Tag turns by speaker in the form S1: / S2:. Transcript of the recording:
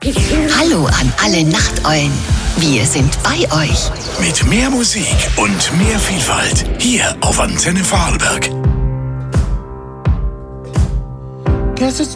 S1: Hallo an alle Nachteulen. Wir sind bei euch.
S2: Mit mehr Musik und mehr Vielfalt. Hier auf Antenne Vorarlberg.
S3: Guess it's